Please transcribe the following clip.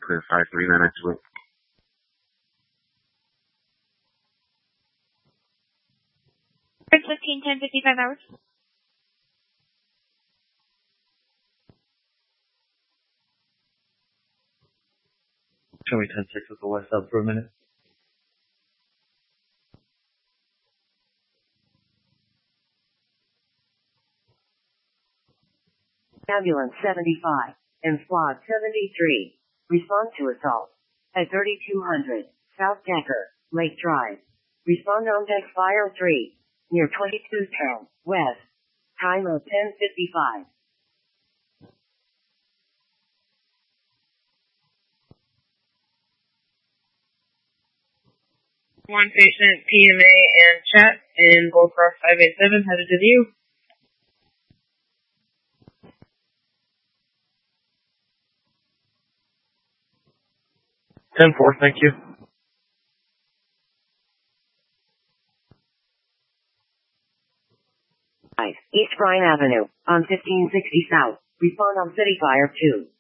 clear 5-3 then actually. Bridge 15, 10, 55 hours. Show me 10-6 with the west up for a minute. Ambulance 75 and Squad 73. Respond to assault at 3200 South Decker, Lake Drive. Respond on deck fire 3 near 2210 West. Time of 10:55. One patient, PMA, and chat in Bullcross 587 headed to view. Thank you. East Bryan Avenue on 1560 South. Respond on City Fire 2.